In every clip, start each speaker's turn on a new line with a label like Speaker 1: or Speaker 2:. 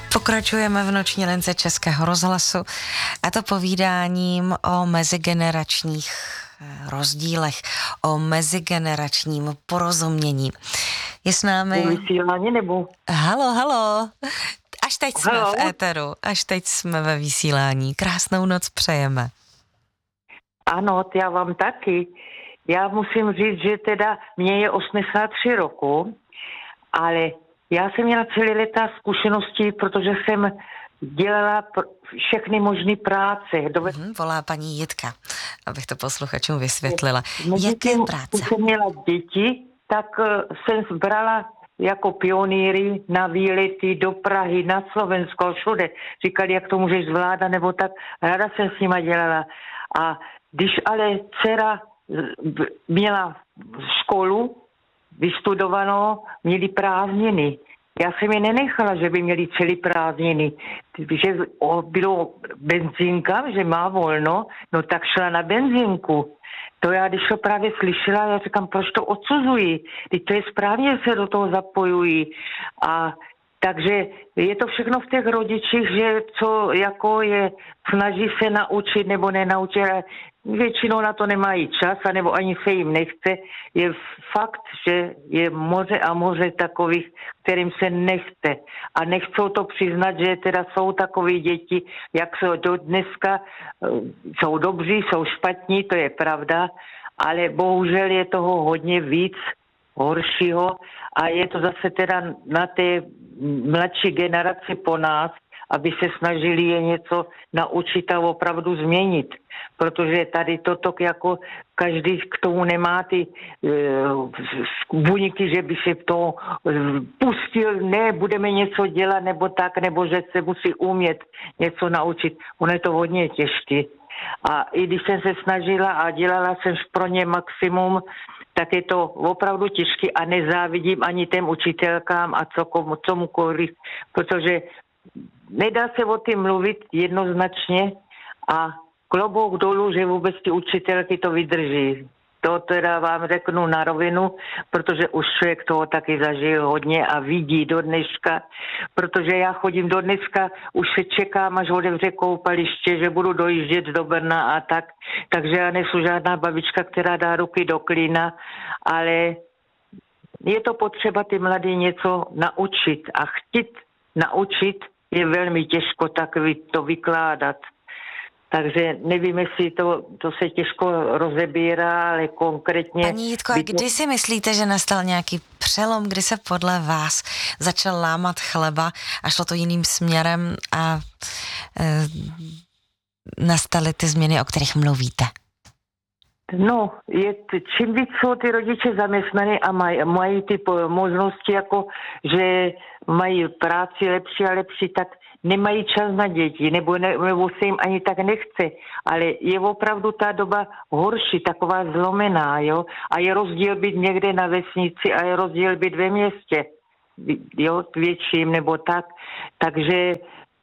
Speaker 1: Pokračujeme v noční lince Českého rozhlasu, a to povídáním o mezigeneračních rozdílech, o mezigeneračním porozumění. Je s námi...
Speaker 2: Vysílání nebo?
Speaker 1: Halo. Až teď jsme v éteru, až teď jsme ve vysílání. Krásnou noc přejeme.
Speaker 2: Ano, já vám taky. Já musím říct, že teda mě je 83 roku, ale já jsem měla celý léta zkušenosti, protože jsem dělala všechny možné práce.
Speaker 1: Volá paní Jitka, abych to posluchačům vysvětlila. Jaké práce?
Speaker 2: Když jsem měla děti, tak jsem zbrala jako pionýry na výlety do Prahy, na Slovensko, všude. Říkali, jak to můžeš zvládat, nebo tak. Ráda jsem s nima dělala. A když ale dcera měla školu vystudovanou, měli prázdniny. Já jsem je nenechala, že by měli celý prázdniny. Že bylo benzínka, že má volno, no tak šla na benzínku. To já, když to právě slyšela, já říkám, proč to odsuzují? Teď to je správně, že se do toho zapojují. A takže je to všechno v těch rodičích, že co jako je, snaží se naučit nebo nenaučit. Většinou na to nemají čas, anebo ani se jim nechce. Je fakt, že je moře a moře takových, kterým se nechce. A nechcou to přiznat, že teda jsou takový děti, jak jsou do dneska, jsou dobří, jsou špatní, to je pravda, ale bohužel je toho hodně víc horšího a je to zase teda na té mladší generaci po nás, aby se snažili je něco naučit a opravdu změnit. Protože tady toto jako každý k tomu nemá ty buňky, že by se to pustil, ne, budeme něco dělat nebo tak, nebo že se musí umět něco naučit. Ono je to hodně těžké. A i když jsem se snažila a dělala jsem pro ně maximum, tak je to opravdu těžké a nezávidím ani těm učitelkám a comukoliv, protože nedá se o tím mluvit jednoznačně a klobouk dolů, že vůbec ty učitelky to vydrží. To teda vám řeknu na rovinu, protože už člověk toho taky zažil hodně a vidí do dneška, protože já chodím do dneska, už se čekám, až otevře koupaliště, že budu dojíždět do Brna a tak, takže já nejsou žádná babička, která dá ruky do klína, ale je to potřeba ty mladí něco naučit a chtít naučit je velmi těžko tak to vykládat. Takže nevím, jestli to se těžko rozebírá, ale konkrétně...
Speaker 1: Paní Jitko, a kdy si myslíte, že nastal nějaký přelom, kdy se podle vás začal lámat chleba a šlo to jiným směrem a nastaly ty změny, o kterých mluvíte?
Speaker 2: No, čím víc jsou ty rodiče zaměstnaní a mají ty možnosti, jako že mají práci lepší a lepší, tak nemají čas na děti, nebo se jim ani tak nechce, ale je opravdu ta doba horší, taková zlomená, jo, a je rozdíl být někde na vesnici a je rozdíl být ve městě, jo, větším nebo tak, takže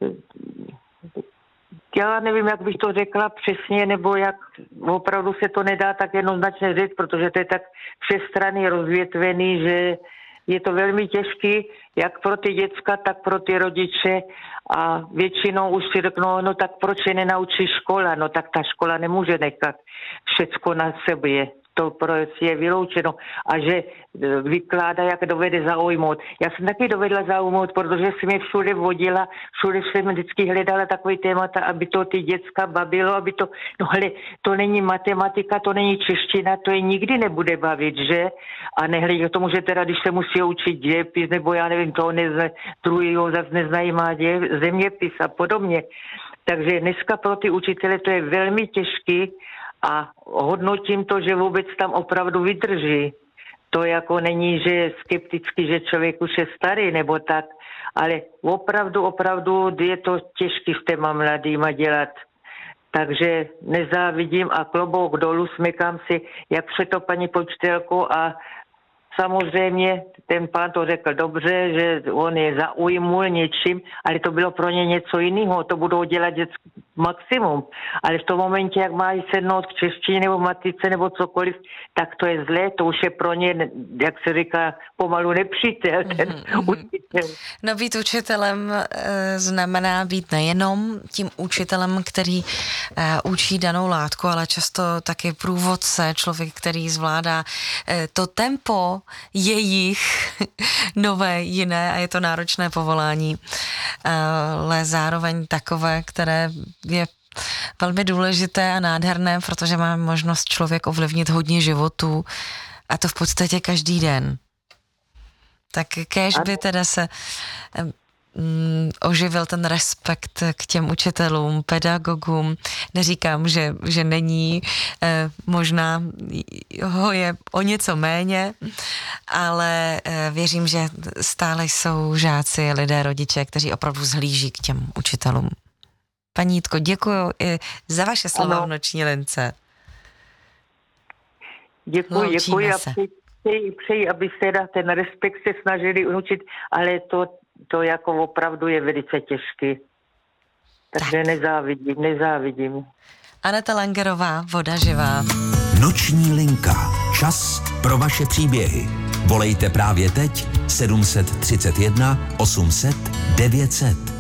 Speaker 2: já nevím, jak bych to řekla přesně, nebo jak opravdu se to nedá tak jednoznačně říct, protože to je tak všestranně rozvětvený, že je to velmi těžký, jak pro ty děcka, tak pro ty rodiče a většinou už si řeknou, no tak proč je nenaučí škola, no tak ta škola nemůže nechat všecko na sebe. To je vyloučeno a že vykládá, jak dovede zaujmout. Já jsem taky dovedla zaujmout, protože jsem je všude vodila, všude jsem vždycky hledala takový témata, aby to ty děcka bavilo, aby to, no hele, to není matematika, to není čeština, to je nikdy nebude bavit, že? A nehledě k tomu, že teda, když se musí učit dějepis, nebo já nevím, toho druhýho zase neznají má zeměpis a podobně. Takže dneska pro ty učitele to je velmi těžký, a hodnotím to, že vůbec tam opravdu vydrží. To jako není, že je skeptický, že člověk už je starý nebo tak, ale opravdu je to těžký s těma mladýma dělat. Takže nezávidím a klobouk dolů, smykám si, jak vše to paní učitelko a samozřejmě ten pán to řekl dobře, že on je zaujmul něčím, ale to bylo pro ně něco jiného. To budou dělat maximum. Ale v tom momentě, jak mají sednout k češtině nebo matice nebo cokoliv, tak to je zlé, to už je pro ně, jak se říká, pomalu nepřítel, ten učitel.
Speaker 1: No být učitelem znamená být nejenom tím učitelem, který učí danou látku, ale často taky průvodce, člověk, který zvládá to tempo jejich nové, jiné a je to náročné povolání, ale zároveň takové, které je velmi důležité a nádherné, protože má možnost člověk ovlivnit hodně životů a to v podstatě každý den. Tak kéž by teda se oživil ten respekt k těm učitelům, pedagogům. Neříkám, že není, možná ho je o něco méně, ale věřím, že stále jsou žáci, lidé, rodiče, kteří opravdu zhlíží k těm učitelům. Paní Jitko, děkuju i za vaše slova v noční lince.
Speaker 2: Děkuji a přeji, abyste ten respekt se snažili učit, ale to jako opravdu je velice těžké. Takže nezávidím.
Speaker 1: Aneta Langerová, Voda živá.
Speaker 3: Noční linka. Čas pro vaše příběhy. Volejte právě teď 731 800 900.